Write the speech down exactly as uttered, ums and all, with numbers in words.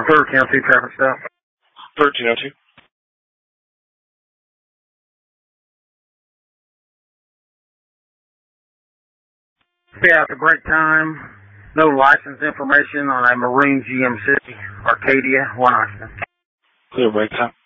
thirteen oh two traffic stop. thirteen oh two. Stay after break time. No license information on a Marine G M C, Arcadia, one Austin. Clear break time.